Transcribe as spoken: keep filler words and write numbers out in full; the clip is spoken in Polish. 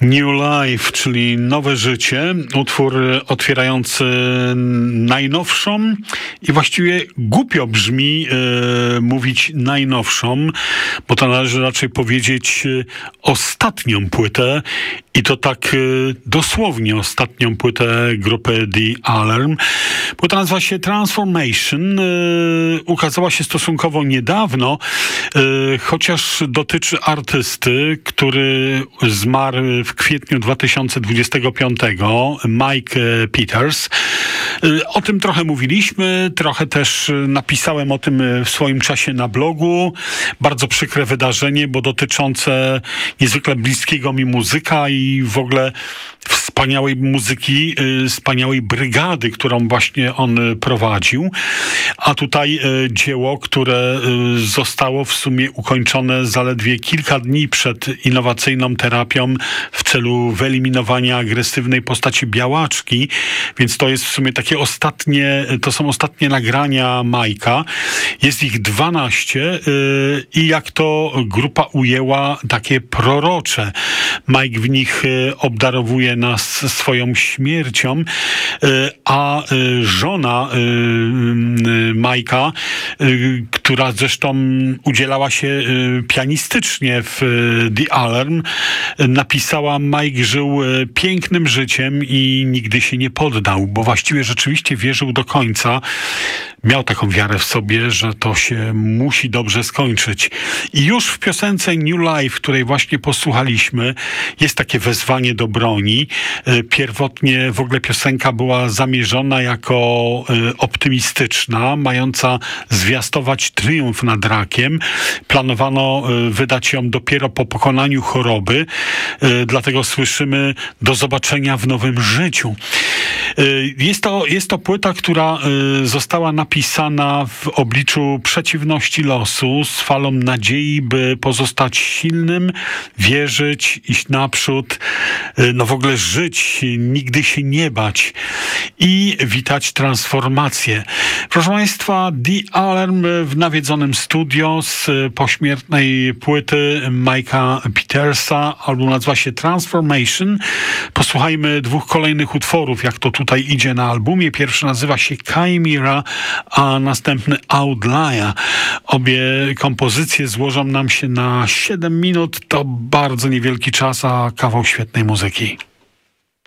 New Life, czyli nowe życie, utwór otwierający najnowszą i właściwie głupio brzmi e, mówić najnowszą, bo to należy raczej powiedzieć e, ostatnią płytę i to tak e, dosłownie ostatnią płytę grupy The Alarm. Płyta nazywa się Transformation, e, ukazała się stosunkowo niedawno, e, chociaż dotyczy artysty, który zmarł w kwietniu dwa tysiące dwudziestego piątego, Mike Peters. O tym trochę mówiliśmy, trochę też napisałem o tym w swoim czasie na blogu. Bardzo przykre wydarzenie, bo dotyczące niezwykle bliskiego mi muzyka i w ogóle wspaniałej muzyki, wspaniałej brygady, którą właśnie on prowadził. A tutaj dzieło, które zostało w sumie ukończone zaledwie kilka dni przed innowacyjną terapią w celu wyeliminowania agresywnej postaci białaczki, więc to jest w sumie takie ostatnie, to są ostatnie nagrania Majka. Jest ich dwanaście yy, i jak to grupa ujęła, takie prorocze. Mike w nich yy, obdarowuje nas swoją śmiercią, yy, a yy, żona yy, Majka, yy, która zresztą udzielała się yy, pianistycznie w yy, The Alarm, yy, napisała: Mike żył pięknym życiem i nigdy się nie poddał, bo właściwie rzeczywiście wierzył do końca. Miał taką wiarę w sobie, że to się musi dobrze skończyć. I już w piosence New Life, której właśnie posłuchaliśmy, jest takie wezwanie do broni. Pierwotnie w ogóle piosenka była zamierzona jako optymistyczna, mająca zwiastować triumf nad rakiem. Planowano wydać ją dopiero po pokonaniu choroby, dlatego słyszymy: do zobaczenia w nowym życiu. Jest to, jest to płyta, która została napisana w obliczu przeciwności losu, z falą nadziei, by pozostać silnym, wierzyć, iść naprzód, no w ogóle żyć, nigdy się nie bać i witać transformację. Proszę Państwa, The Alarm w nawiedzonym studio z pośmiertnej płyty Mike'a Petersa. Album nazywa się Transformation. Posłuchajmy dwóch kolejnych utworów, jak to tutaj idzie na albumie. Pierwszy nazywa się Chimera, a następny Outlier. Obie kompozycje złożą nam się na siedem minut. To bardzo niewielki czas, a kawał świetnej muzyki.